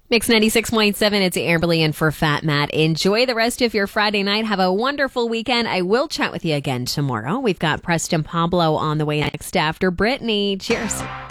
Mix 96.7, it's Amberly in for Fat Matt. Enjoy the rest of your Friday night. Have a wonderful weekend. I will chat with you again tomorrow. We've got Preston Pablo on the way next after Brittany. Cheers.